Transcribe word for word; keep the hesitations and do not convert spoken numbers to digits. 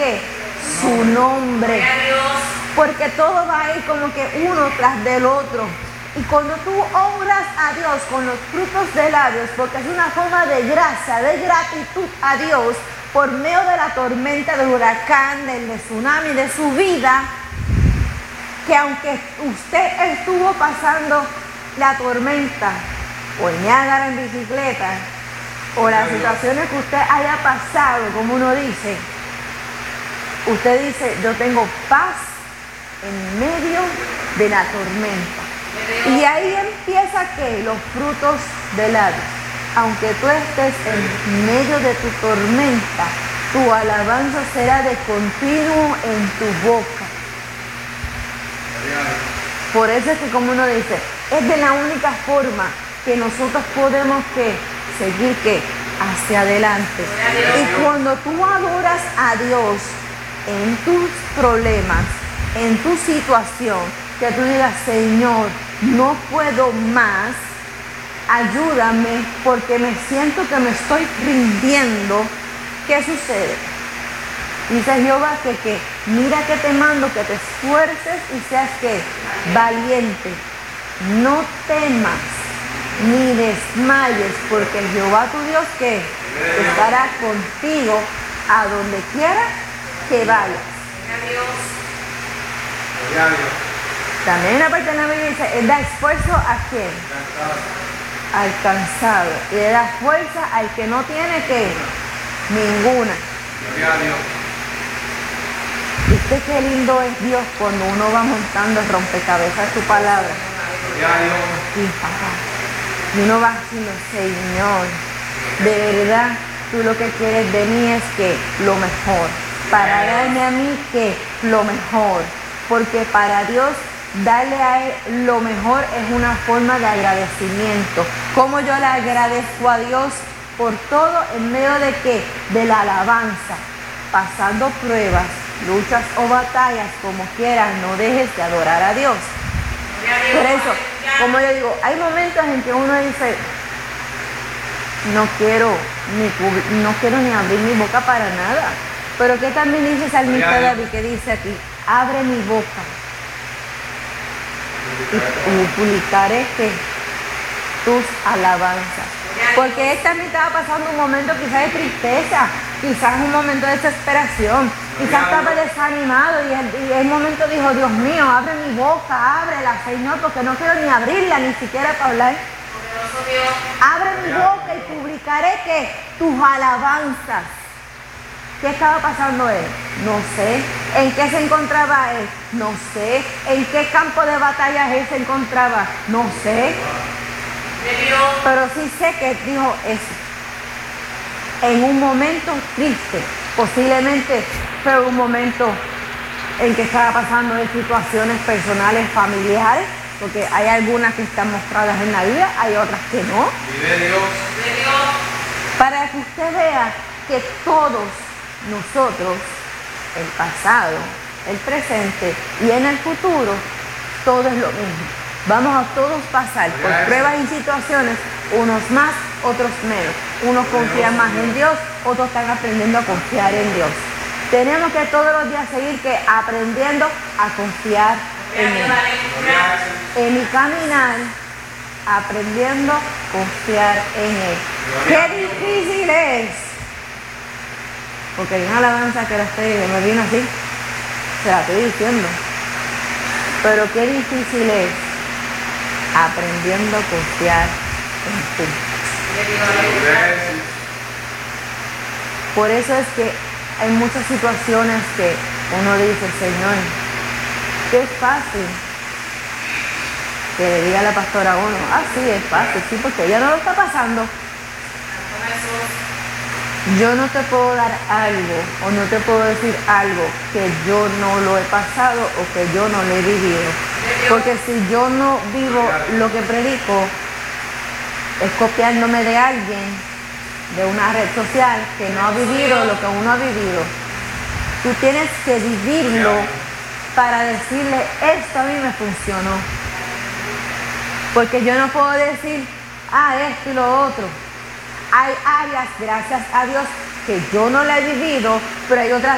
qué? Su nombre. Porque todo va a ir como que uno tras del otro. Y cuando tú honras a Dios con los frutos de labios, porque es una forma de gracia, de gratitud a Dios, por medio de la tormenta, del huracán, del tsunami, de su vida, que aunque usted estuvo pasando la tormenta, o en Niágara en bicicleta, o las situaciones que usted haya pasado, como uno dice, usted dice, yo tengo paz en medio de la tormenta. Y ahí empieza que los frutos del labios. Aunque tú estés en medio de tu tormenta, tu alabanza será de continuo en tu boca. Por eso es que, como uno dice, es de la única forma que nosotros podemos que seguir que hacia adelante. Y cuando tú adoras a Dios en tus problemas, en tu situación, que tú digas, Señor, no puedo más, ayúdame porque me siento que me estoy rindiendo. ¿Qué sucede? Dice Jehová que, que mira que te mando que te esfuerces y seas que valiente. No temas ni desmayes, porque Jehová tu Dios que estará contigo a donde quiera que vayas. También en la parte de la Biblia dice, Él da esfuerzo a quién? Al cansado. Y le da fuerza al que no tiene que ninguna. ¿Viste qué lindo es Dios cuando uno va montando el rompecabezas su palabra? Sí, papá. Y uno va diciendo, Señor, de verdad, tú lo que quieres de mí es que lo mejor. Para darme a mí que lo mejor. Porque para Dios, darle a Él lo mejor es una forma de agradecimiento. ¿Cómo yo le agradezco a Dios por todo en medio de qué? De la alabanza. Pasando pruebas, luchas o batallas, como quieras, no dejes de adorar a Dios. Por eso, como yo digo, hay momentos en que uno dice, no quiero ni, no quiero ni abrir mi boca para nada. Pero que también dice el salmista David, que dice aquí, abre mi boca y publicaré que tus alabanzas. Porque él también estaba pasando un momento quizás de tristeza, quizás un momento de desesperación, quizás estaba desanimado y el, y el momento dijo, Dios mío, abre mi boca, ábrela, Señor, porque no quiero ni abrirla, ni siquiera para hablar. Abre mi boca y publicaré que tus alabanzas. ¿Qué estaba pasando él? No sé. ¿En qué se encontraba él? No sé. ¿En qué campo de batalla él se encontraba? No sé. Pero sí sé que dijo eso. En un momento triste, posiblemente fue un momento en que estaba pasando de situaciones personales, familiares, porque hay algunas que están mostradas en la Biblia, hay otras que no. Y de Dios. De Dios. Para que usted vea que todos nosotros, el pasado, el presente y en el futuro, todo es lo mismo. Vamos a todos pasar por pruebas y situaciones, unos más, otros menos. Unos confían más en Dios, otros están aprendiendo a confiar en Dios. Tenemos que todos los días seguir que aprendiendo a confiar en Él. En mi caminar, aprendiendo a confiar en Él. ¡Qué difícil es! Porque hay una alabanza que la estoy, me vino así, se la estoy diciendo. Pero qué difícil es aprendiendo a confiar en ti. Por eso es que hay muchas situaciones que uno dice, Señor, qué fácil que le diga a la pastora a uno, ah, sí, es fácil, sí, porque ella no lo está pasando. Yo no te puedo dar algo o no te puedo decir algo que yo no lo he pasado o que yo no lo he vivido. Porque si yo no vivo lo que predico, es copiándome de alguien, de una red social que no ha vivido lo que uno ha vivido. Tú tienes que vivirlo para decirle, esto a mí me funcionó. Porque yo no puedo decir, ah, esto y lo otro. Hay áreas, gracias a Dios, que yo no la he vivido, pero hay otras